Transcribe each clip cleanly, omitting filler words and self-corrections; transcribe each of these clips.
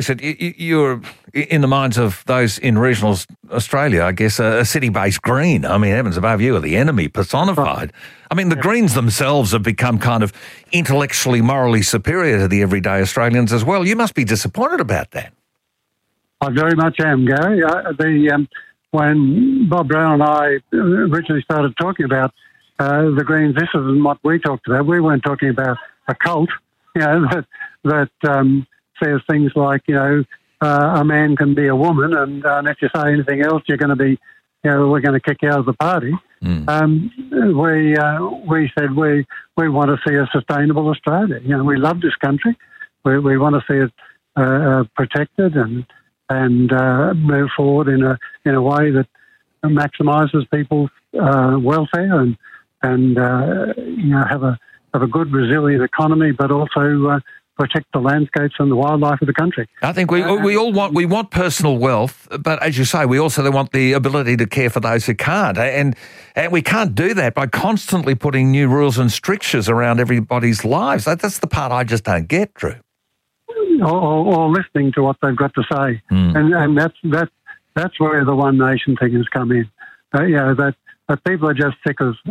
said you're in the minds of those in regional Australia, I guess, a city-based Green. I mean, heavens above, you are the enemy personified. I mean, the Greens themselves have become kind of intellectually, morally superior to the everyday Australians as well. You must be disappointed about that. I very much am, Gary. When Bob Brown and I originally started talking about the Greens, this isn't what we talked about. We weren't talking about a cult, that says things like, a man can be a woman, and if you say anything else, you're going to be, we're going to kick you out of the party. We said we want to see a sustainable Australia. We love this country. We want to see it protected and move forward in a way that maximises people's welfare and have a good resilient economy, but also protect the landscapes and the wildlife of the country. I think we all want personal wealth, but as you say, we also want the ability to care for those who can't, and we can't do that by constantly putting new rules and strictures around everybody's lives. That's the part I just don't get, Drew. Or listening to what they've got to say, and that's where the One Nation thing has come in. That people are just sick of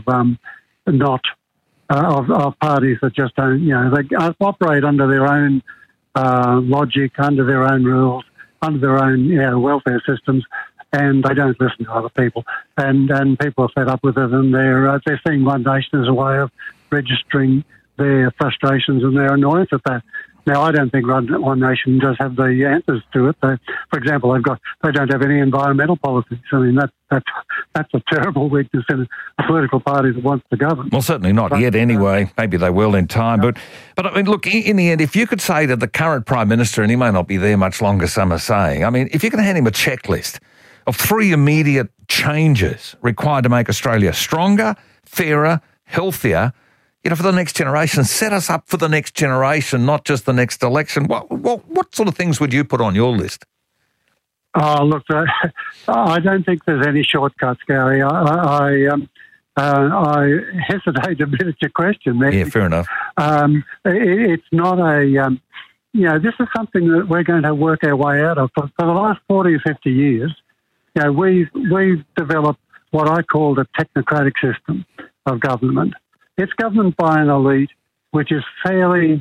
parties that just don't, they operate under their own logic, under their own rules, under their own welfare systems, and they don't listen to other people. And people are fed up with it, and they're seeing One Nation as a way of registering their frustrations and their annoyance at that. Now, I don't think One Nation does have the answers to it. For example, they don't have any environmental policies. I mean, that's a terrible weakness in a political party that wants to govern. Well, certainly not yet anyway. Maybe they will in time. But I mean, look, in the end, if you could say to the current Prime Minister, and he may not be there much longer, some are saying, I mean, if you can hand him a checklist of 3 immediate changes required to make Australia stronger, fairer, healthier, for the next generation, set us up for the next generation, not just the next election. What sort of things would you put on your list? Oh, look, I don't think there's any shortcuts, Gary. I hesitate a bit at your question there. Yeah, fair enough. It's not this is something that we're going to work our way out of. For the last 40 or 50 years, we've developed what I call the technocratic system of government. It's governed by an elite which is fairly,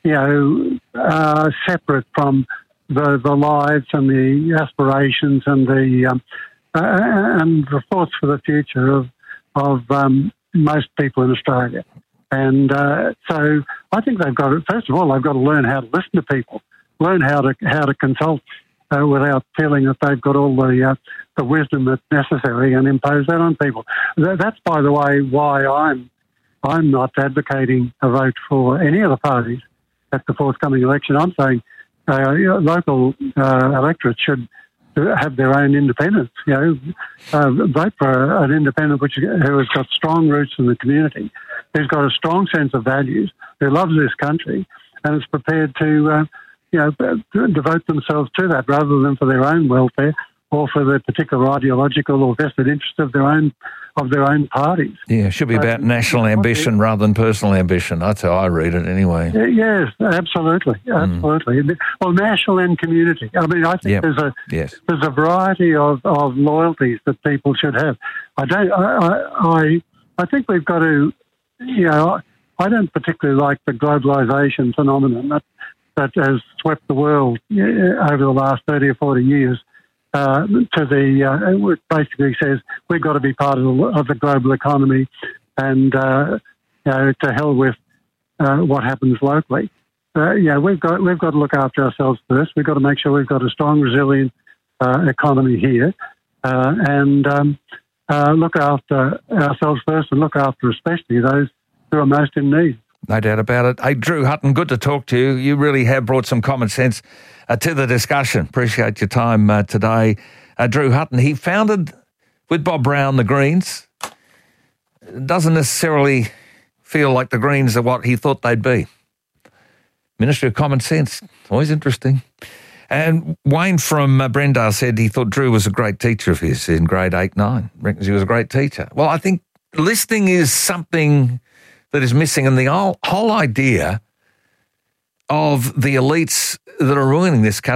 separate from the lives and the aspirations and the thoughts for the future of most people in Australia. And so I think they've got to, first of all, they've got to learn how to listen to people, learn how to consult without feeling that they've got all the wisdom that's necessary and impose that on people. That's, by the way, why I'm not advocating a vote for any of the parties at the forthcoming election. I'm saying local electorates should have their own independence. Vote for an independent who has got strong roots in the community, who's got a strong sense of values, who loves this country, and is prepared to devote themselves to that rather than for their own welfare or for the particular ideological or vested interest of their own parties. Yeah, it should be about national ambition rather than personal ambition. That's how I read it anyway. Yes, absolutely. Well, national and community. I mean, I think there's a variety of loyalties that people should have. I think we've got to, I don't particularly like the globalisation phenomenon that has swept the world over the last 30 or 40 years. It basically says we've got to be part of the global economy, and to hell with what happens locally. We've got to look after ourselves first. We've got to make sure we've got a strong, resilient economy here, and look after ourselves first, and look after especially those who are most in need. No doubt about it. Hey, Drew Hutton, good to talk to you. You really have brought some common sense to the discussion. Appreciate your time today. Drew Hutton, he founded, with Bob Brown, the Greens. Doesn't necessarily feel like the Greens are what he thought they'd be. Ministry of Common Sense, always interesting. And Wayne from Brendale said he thought Drew was a great teacher of his in grade 8-9. Reckons he was a great teacher. Well, I think listening is something that is missing, and the whole idea of the elites that are ruining this country.